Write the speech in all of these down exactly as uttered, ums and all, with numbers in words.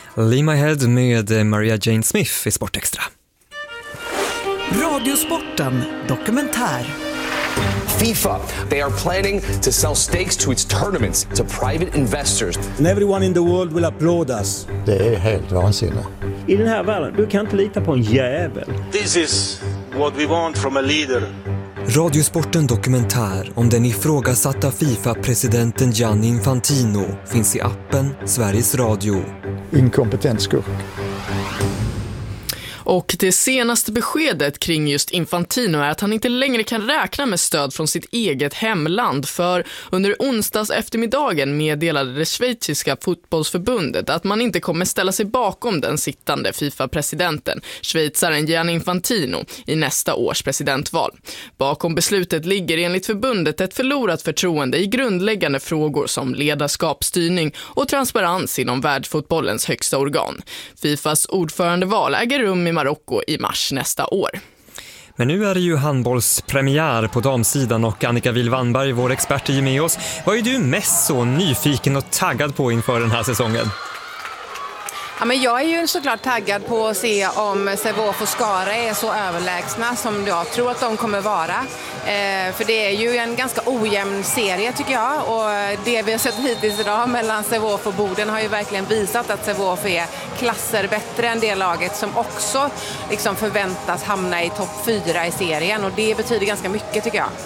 Leave My Head med Maria Jane Smith i Sportextra. Radiosporten dokumentär. FIFA, they are planning to sell stakes to its tournaments to private investors. And everyone in the world will applaud us. Det är helt vansinnigt. I den här världen, du kan inte lita på en jävel. This is what we want from a leader. Radiosporten dokumentär om den ifrågasatta FIFA-presidenten Gianni Infantino finns i appen Sveriges Radio. Inkompetent skurk. Och det senaste beskedet kring just Infantino är att han inte längre kan räkna med stöd från sitt eget hemland, för under onsdags eftermiddagen meddelade det schweiziska fotbollsförbundet att man inte kommer ställa sig bakom den sittande FIFA-presidenten, schweizaren Gianni Infantino, i nästa års presidentval. Bakom beslutet ligger enligt förbundet ett förlorat förtroende i grundläggande frågor som ledarskap, styrning och transparens inom världsfotbollens högsta organ. FIFAs ordförandeval äger rum i Marocko i mars nästa år. Men nu är det ju handbollspremiär på damsidan och Annika Wihl-Wannberg, vår expert, är ju med oss. Vad är du mest så nyfiken och taggad på inför den här säsongen? Ja, men jag är ju såklart taggad på att se om Sävehof och Skara är så överlägsna som jag tror att de kommer vara. Eh, för det är ju en ganska ojämn serie tycker jag, och det vi har sett hittills idag mellan Sävehof och Boden har ju verkligen visat att Sävehof är klasser bättre än det laget som också liksom förväntas hamna i topp fyra i serien, och det betyder ganska mycket tycker jag.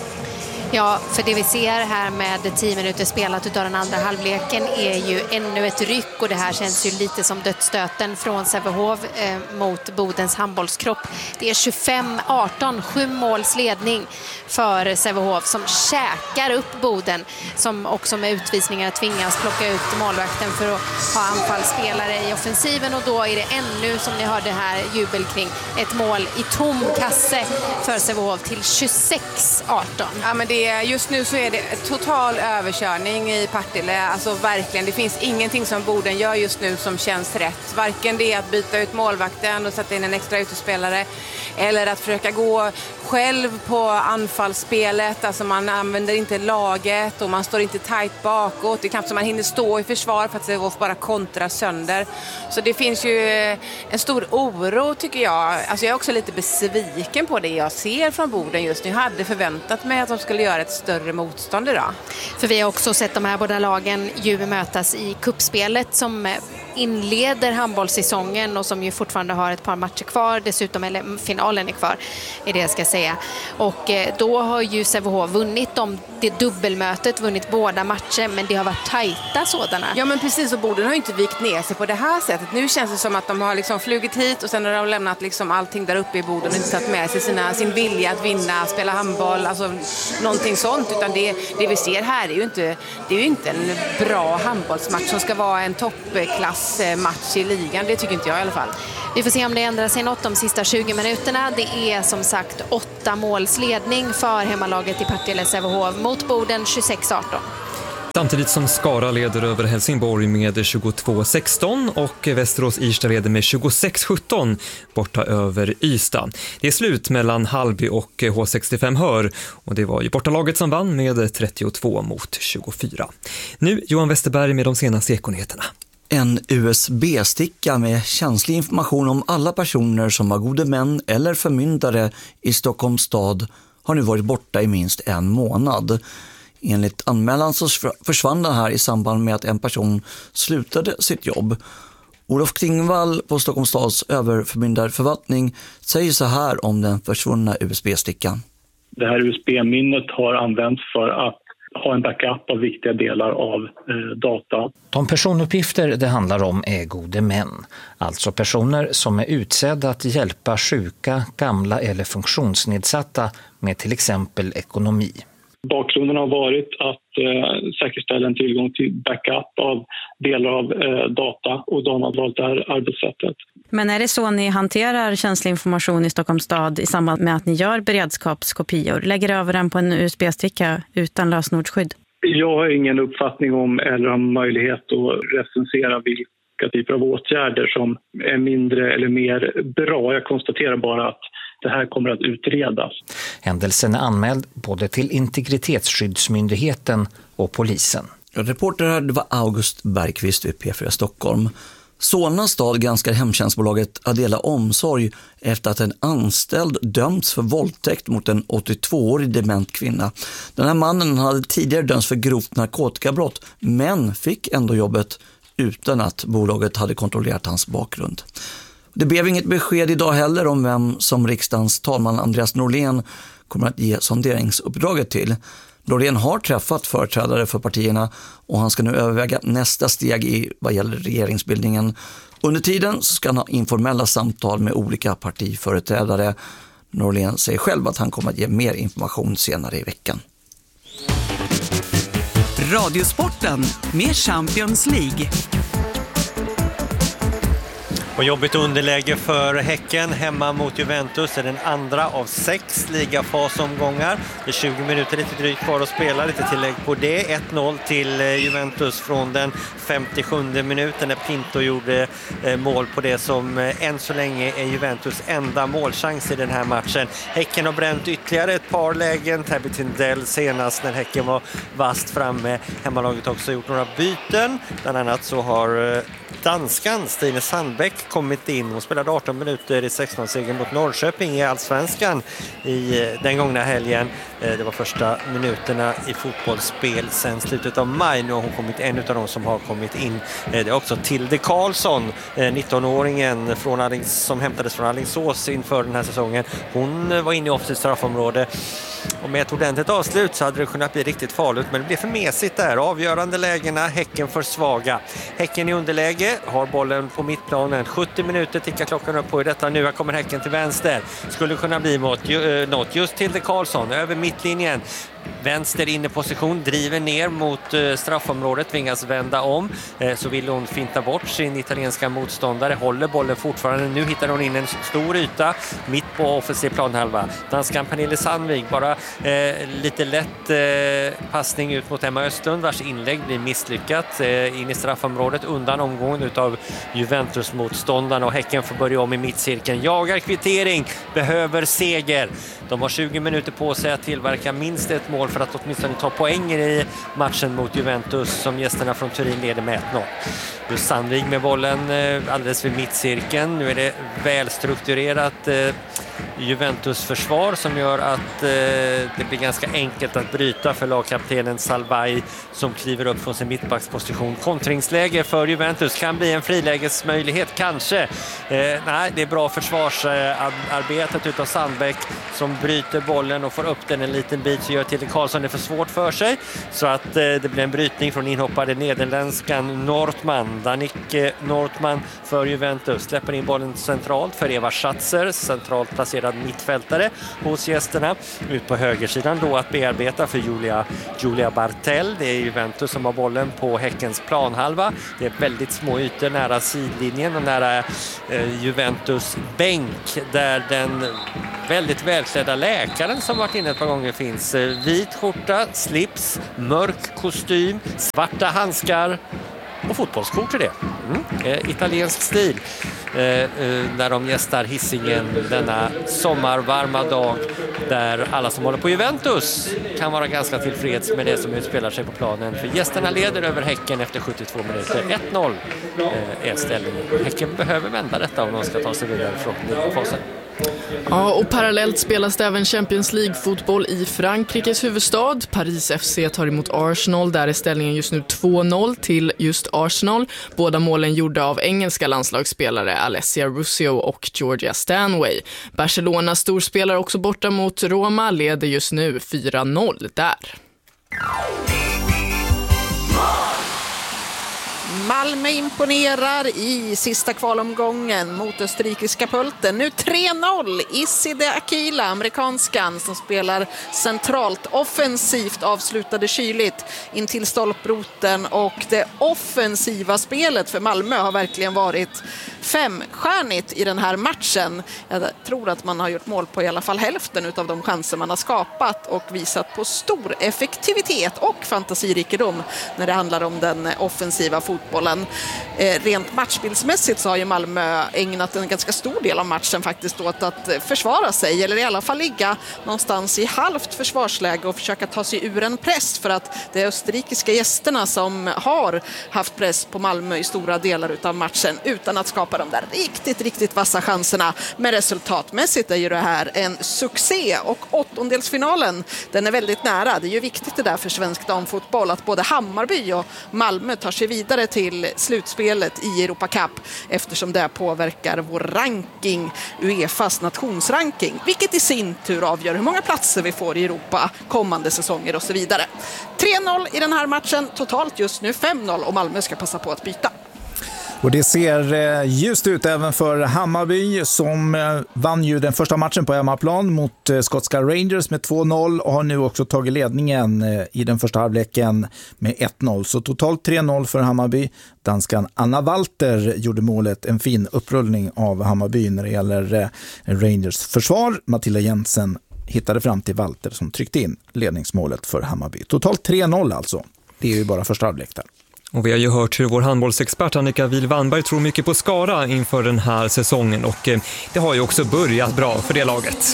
Ja, för det vi ser här med tio minuter spelat utav den andra halvleken är ju ännu ett ryck, och det här känns ju lite som dödsstöten från Sävehof eh, mot Bodens handbollskropp. Det är tjugofem arton, sju måls ledning för Sävehof som käkar upp Boden, som också med utvisningar tvingas plocka ut målvakten för att ha anfallsspelare i offensiven, och då är det ännu, som ni hörde här, jubel kring ett mål i tom kasse för Sävehof till tjugosex arton. Ja, men det just nu så är det total överkörning i Partille. Alltså verkligen, det finns ingenting som Boden gör just nu som känns rätt. Varken det att byta ut målvakten och sätta in en extra utespelare, eller att försöka gå själv på anfallsspelet. Alltså man använder inte laget och man står inte tajt bakåt. Det är knappt som man hinner stå i försvar för att Sävehof bara kontrar sönder. Så det finns ju en stor oro tycker jag. Alltså jag är också lite besviken på det jag ser från Boden just nu. Jag hade förväntat mig att de skulle göra ett större motstånd idag. För vi har också sett de här båda lagen ju mötas i kuppspelet som inleder handbollssäsongen och som ju fortfarande har ett par matcher kvar, dessutom, eller finalen är kvar, är det jag ska säga. Och då har ju Sävehof vunnit om det dubbelmötet, vunnit båda matcher, men det har varit tajta sådana. Ja, men precis, och Boden har ju inte vikt ner sig på det här sättet. Nu känns det som att de har liksom flugit hit och sen har de lämnat liksom allting där uppe i Boden och inte tagit med sig sina, sin vilja att vinna, spela handboll, alltså någonting sånt, utan det, det vi ser här är ju inte, det är ju inte en bra handbollsmatch som ska vara en toppklassmatch i ligan, det tycker inte jag i alla fall. Vi får se om det ändrar sig något de sista tjugo minuterna. Det är som sagt åtta måls ledning för hemmalaget i Partille Sävehof mot Boden tjugosex arton. Samtidigt som Skara leder över Helsingborg med tjugotvå sexton och Västerås-Irsta leder med tjugosex sjutton borta över Ystad. Det är slut mellan Halby och H sextiofem Hör, och det var ju bortalaget som vann med trettiotvå mot tjugofyra. Nu Johan Westerberg med de senaste ekonyheterna. En U S B-sticka med känslig information om alla personer som var gode män eller förmyndare i Stockholms stad har nu varit borta i minst en månad. Enligt anmälan så försvann den här i samband med att en person slutade sitt jobb. Olof Klingvall på Stockholms stads överförmyndarförvaltning säger så här om den försvunna U S B-stickan. Det här U S B-minnet har använts för att ha en backup av viktiga delar av eh, data. De personuppgifter det handlar om är gode män, alltså personer som är utsedda att hjälpa sjuka, gamla eller funktionsnedsatta med till exempel ekonomi. Bakgrunden har varit att eh, säkerställa en tillgång till backup av delar av eh, data, och de har valt det här arbetssättet. Men är det så ni hanterar känslig information i Stockholms stad i samband med att ni gör beredskapskopior? Lägger över den på en U S B-sticka utan lösenordsskydd? Jag har ingen uppfattning om eller har möjlighet att recensera vilka typer av åtgärder som är mindre eller mer bra. Jag konstaterar bara att det här kommer att utredas. Händelsen är anmäld både till Integritetsskyddsmyndigheten och polisen. Reporter här, det var August Bergqvist vid P fyra Stockholm. Solna stad granskar hemtjänstbolaget Adela Omsorg efter att en anställd dömts för våldtäkt mot en åttiotvåårig dement kvinna. Den här mannen hade tidigare dömts för grovt narkotikabrott men fick ändå jobbet utan att bolaget hade kontrollerat hans bakgrund. Det blev inget besked idag heller om vem som riksdagens talman Andreas Norlén kommer att ge sonderingsuppdraget till. Norlén har träffat företrädare för partierna och han ska nu överväga nästa steg i vad gäller regeringsbildningen. Under tiden så ska han ha informella samtal med olika partiföreträdare. Norlén säger själv att han kommer att ge mer information senare i veckan. Radiosporten med Champions League. Och jobbigt underläge för Häcken hemma mot Juventus är den andra av sex ligafasomgångar. Det är tjugo minuter lite drygt kvar att spela, lite tillägg på det. ett noll till Juventus från den femtiosjunde minuten när Pinto gjorde mål på det som än så länge är Juventus enda målchans i den här matchen. Häcken har bränt ytterligare ett par lägen. Tabby Tindell senast när Häcken var vast framme. Hemmalaget har också gjort några byten. Bland annat så har danskan Stine Sandbäck kommit in och spelade arton minuter i sexton-segern mot Norrköping i Allsvenskan i den gångna helgen. Det var första minuterna i fotbollsspel sedan slutet av maj. Nu har hon kommit en av de som har kommit in. Det är också Tilde Karlsson, nittonåringen från Allings, som hämtades från Alingsås inför den här säsongen. Hon var inne i offensivt straffområde. Och med ett ordentligt avslut så hade det kunnat bli riktigt farligt, men det blev för mesigt där. Avgörande lägena, Häcken för svaga. Häcken i underläge, har bollen på mittplanen. sjuttio minuter tickar klockan upp på i detta. Nu kommer Häcken till vänster. Skulle kunna bli mot, uh, något just till de Karlsson över mittlinjen. Vänster inne position, driver ner mot uh, straffområdet, tvingas vända om. Uh, så vill hon finta bort sin italienska motståndare. Håller bollen fortfarande. Nu hittar hon in en stor yta mitt på offensiv planhalva. Danskan Pernille Sandvik, bara uh, lite lätt uh, passning ut mot Emma Östlund, vars inlägg blir misslyckat uh, in i straffområdet undan omgången utav Juventus-motståndarna, och Häcken får börja om i mittcirkeln. Jagar kvittering, behöver seger. De har tjugo minuter på sig att tillverka minst ett mål för att åtminstone ta poänger i matchen mot Juventus som gästerna från Turin leder med ett noll. Nu Sandvik med bollen alldeles vid mittcirkeln. Nu är det välstrukturerat eh, Juventus-försvar som gör att eh, det blir ganska enkelt att bryta för lagkaptenen Salvai som kliver upp från sin mittbacksposition. Kontringsläge för Juventus kan bli en frilägesmöjlighet kanske. Eh, nej, det är bra försvarsarbetet utav Sandbäck som bryter bollen och får upp den en liten bit, så gör till Karlsson det för svårt för sig. Så att eh, det blir en brytning från inhoppade nederländskan Nortman. Danique Nortman för Juventus släpper in bollen centralt för Eva Schatzer, centralt placerad mittfältare hos gästerna. Ut på högersidan då att bearbeta för Julia, Julia Bartell. Det är Juventus som har bollen på Häckens planhalva. Det är väldigt små ytor nära sidlinjen och nära eh, Juventus bänk där den väldigt välklädda läkaren som varit inne ett par gånger finns. Vit skjorta, slips, mörk kostym, svarta handskar och fotbollsskor till det. Mm. Eh, italiensk stil. Eh, eh, när de gästar Hisingen denna sommarvarma dag där alla som håller på Juventus kan vara ganska tillfreds med det som utspelar sig på planen. För gästerna leder över Häcken efter sjuttiotvå minuter. ett noll eh, är ställningen. Häcken behöver vända detta om de ska ta sig vidare från fasen. Ja, och parallellt spelas det även Champions League-fotboll i Frankrikes huvudstad. Paris F C tar emot Arsenal. Där är ställningen just nu två noll till just Arsenal. Båda målen gjorda av engelska landslagsspelare Alessia Ruscio och Georgia Stanway. Barcelona storspelar också borta mot Roma, leder just nu fyra noll där. Malmö imponerar i sista kvalomgången mot österrikiska Pölten. Nu tre noll. Iside Akila, amerikanskan som spelar centralt offensivt, avslutade kyligt in till stolproten, och det offensiva spelet för Malmö har verkligen varit femstjärnigt i den här matchen. Jag tror att man har gjort mål på i alla fall hälften av de chanser man har skapat och visat på stor effektivitet och fantasirikedom när det handlar om den offensiva fotbollen. fotbollen. Eh, rent matchbildsmässigt så har ju Malmö ägnat en ganska stor del av matchen faktiskt åt att försvara sig, eller i alla fall ligga någonstans i halvt försvarsläge och försöka ta sig ur en press, för att det är österrikiska gästerna som har haft press på Malmö i stora delar av matchen utan att skapa de där riktigt, riktigt vassa chanserna. Men resultatmässigt är ju det här en succé, och åttondelsfinalen, den är väldigt nära. Det är ju viktigt det där för svensk damfotboll att både Hammarby och Malmö tar sig vidare till slutspelet i Europa Cup, eftersom det påverkar vår ranking, UEFAs nationsranking, vilket i sin tur avgör hur många platser vi får i Europa kommande säsonger och så vidare. tre noll i den här matchen, totalt just nu fem noll, och Malmö ska passa på att byta. Och det ser just ut även för Hammarby, som vann ju den första matchen på hemmaplan mot skotska Rangers med två noll och har nu också tagit ledningen i den första halvleken med ett noll. Så totalt tre noll för Hammarby. Danskan Anna Walter gjorde målet, en fin upprullning av Hammarby när det gäller Rangers försvar. Matilda Jensen hittade fram till Walter som tryckte in ledningsmålet för Hammarby. Totalt tre noll alltså. Det är ju bara första halvlek där. Och vi har ju hört hur vår handbollsexpert Annika Wihl-Wannberg tror mycket på Skara inför den här säsongen, och det har ju också börjat bra för det laget.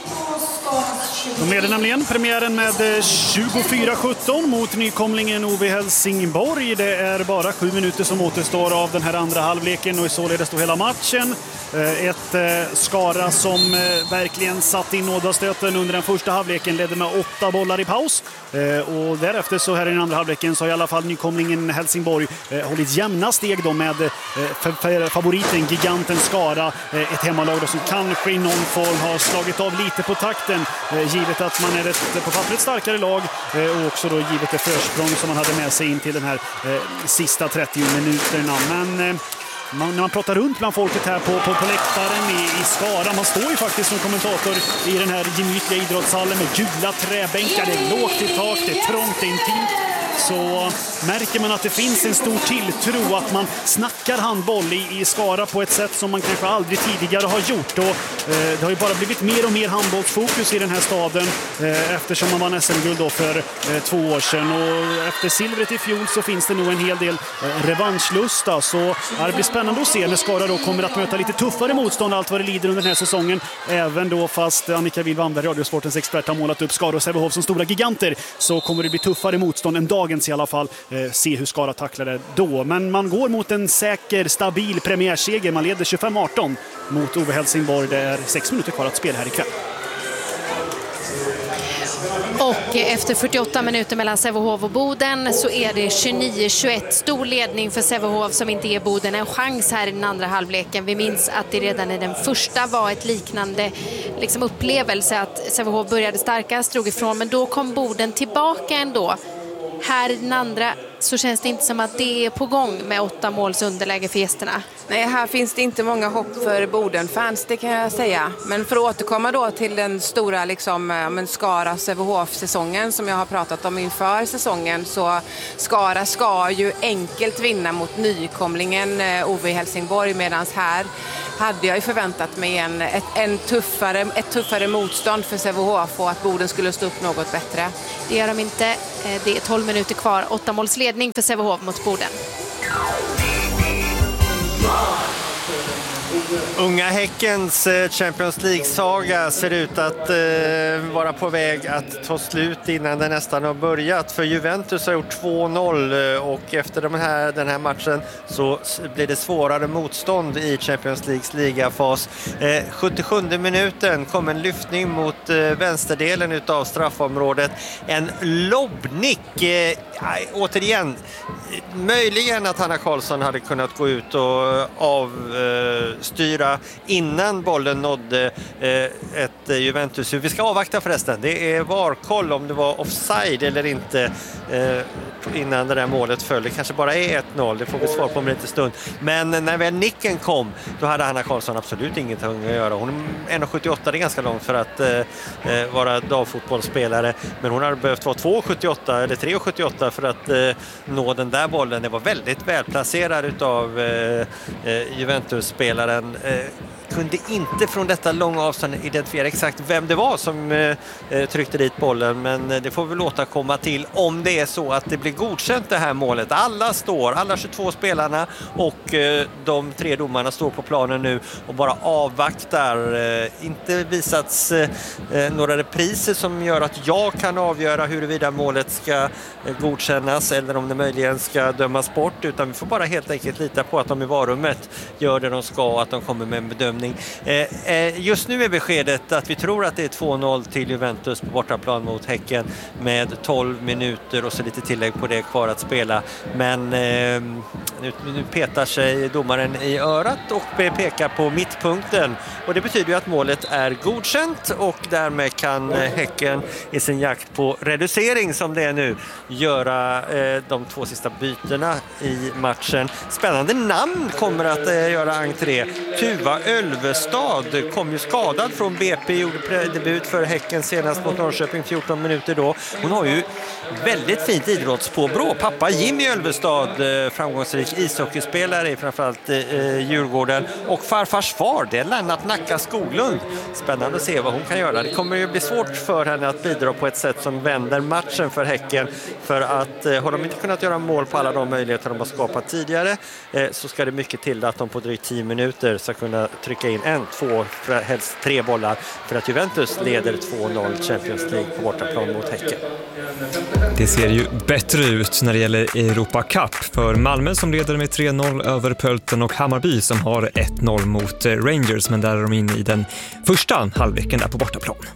De leder nämligen premiären med tjugofyra sjutton mot nykomlingen O V Helsingborg. Det är bara sju minuter som återstår av den här andra halvleken och således då hela matchen. Ett Skara som verkligen satt in nådastöten under den första halvleken, ledde med åtta bollar i paus. Och därefter så här i den andra halvleken så har i alla fall nykomlingen Helsingborg hållit jämna steg då med favoriten, giganten Skara. Ett hemmalag då som kanske i någon form har slagit av lite på takten, givet att man är ett på pappret starkare lag, och också då givet det försprång som man hade med sig in till den här sista trettio minuterna. Men Man, när man pratar runt bland folket här på, på, på läktaren i, i Skara, man står ju faktiskt som kommentator i den här gemytliga idrottshallen med gula träbänkar, det är lågt i tak, det är trångt, det är intimt. Så märker man att det finns en stor tilltro att man snackar handboll i, i Skara på ett sätt som man kanske aldrig tidigare har gjort. Och, eh, det har ju bara blivit mer och mer handbollsfokus i den här staden eh, eftersom man vann S M-guld då för eh, två år sedan. Och efter silvret i fjol så finns det nog en hel del eh, revanschlusta. Så det blir spännande att se när Skara då kommer att möta lite tuffare motstånd allt vad det lider under den här säsongen. Även då fast Annika Wihl-Wannberg, Radiosportens expert, har målat upp Skara och Sävehof som stora giganter, så kommer det bli tuffare motstånd än dagens i alla fall. Eh, se hur Skara tacklar det då. Men man går mot en säker, stabil premiärseger. Man leder tjugofem arton mot O V Helsingborg. Det är sex minuter kvar att spela här ikväll. Och efter fyrtioåtta minuter mellan Sävehof och Boden så är det tjugonio tjugoett. Stor ledning för Sävehof som inte ger Boden en chans här i den andra halvleken. Vi minns att det redan i den första var ett liknande liksom, upplevelse att Sävehof började starkast, drog ifrån, men då kom Boden tillbaka ändå. Här i den andra så känns det inte som att det är på gång med åtta måls underläge för gästerna. Nej, här finns det inte många hopp för Boden-fans, det kan jag säga. Men för att återkomma då till den stora liksom, men Skara Sävehof-säsongen som jag har pratat om inför säsongen, så Skara ska ju enkelt vinna mot nykomlingen O V Helsingborg, medan här hade jag ju förväntat mig en, ett, en tuffare, ett tuffare motstånd för Sävehof och att Boden skulle stå upp något bättre. Det gör de inte. Det är tolv minuter kvar. Åtta måls ledning för Sävehof mot Boden. Unga Häckens Champions League-saga ser ut att eh, vara på väg att ta slut innan den nästan har börjat. För Juventus har gjort två noll och efter den här, den här matchen så blir det svårare motstånd i Champions Leagues ligafas. Eh, sjuttiosjunde minuten kom en lyftning mot eh, vänsterdelen av straffområdet. En lobbnick. Eh, återigen, möjligen att Hanna Karlsson hade kunnat gå ut och avstyra innan bollen nådde ett Juventus. Vi ska avvakta förresten. Det är varkoll om det var offside eller inte innan det där målet föll. Det kanske bara är ett noll. Det får vi svar på om en liten stund. Men när väl nicken kom, då hade Hanna Karlsson absolut ingenting att göra. Hon är en sjuttioåtta, det är ganska långt för att vara dagfotbollsspelare. Men hon hade behövt vara två sjuttioåtta eller tre sjuttioåtta för att nå den där bollen. Det var väldigt välplacerad utav Juventus-spelaren. kunde inte från detta långa avstånd identifiera exakt vem det var som eh, tryckte dit bollen, men det får vi låta komma till om det är så att det blir godkänt det här målet. Alla står, alla tjugotvå spelarna och eh, de tre domarna står på planen nu och bara avvaktar. Eh, inte visats eh, några repriser som gör att jag kan avgöra huruvida målet ska eh, godkännas eller om det möjligen ska dömas bort, utan vi får bara helt enkelt lita på att de i varummet gör det de ska och att de kommer med en bedömning. Eh, eh, just nu är beskedet att vi tror att det är två noll till Juventus på bortaplan mot Häcken med tolv minuter och så lite tillägg på det kvar att spela. Men eh, nu, nu petar sig domaren i örat och pekar på mittpunkten, och det betyder ju att målet är godkänt och därmed kan Häcken i sin jakt på reducering som det är nu göra eh, de två sista bytena i matchen. Spännande namn kommer att eh, göra entré. Tuva Ölvestad kom ju skadad från B P, gjorde debut för Häcken senast mot Norrköping, fjorton minuter då. Hon har ju väldigt fint idrottspåbrå. Pappa Jimmy Ölvestad, eh, framgångsrik ishockeyspelare i framförallt eh, Djurgården, och farfars far, det är Lennart Nacka Skoglund. Spännande att se vad hon kan göra. Det kommer ju bli svårt för henne att bidra på ett sätt som vänder matchen för Häcken, för att eh, har de inte kunnat göra mål på alla de möjligheter de har skapat tidigare, eh, så ska det mycket till att de på drygt tio minuter ska kunna trycka in en, två, helst tre bollar för att Juventus leder två noll Champions League på bortaplan mot Häcken. Det ser ju bättre ut när det gäller Europa Cup för Malmö som leder med tre noll över Pölten och Hammarby som har ett noll mot Rangers, men där är de inne i den första halvleken där på bortaplan.